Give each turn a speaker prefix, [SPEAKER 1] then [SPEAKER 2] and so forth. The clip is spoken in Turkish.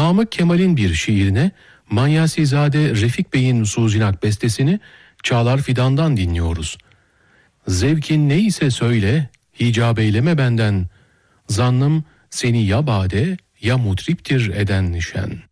[SPEAKER 1] Namık Kemal'in bir şiirine Manyasizade Refik Bey'in Suzinak bestesini Çağlar Fidan'dan dinliyoruz. Zevkin neyse söyle, hicab eyleme benden, zannım seni ya bade ya mutriptir eden nişan.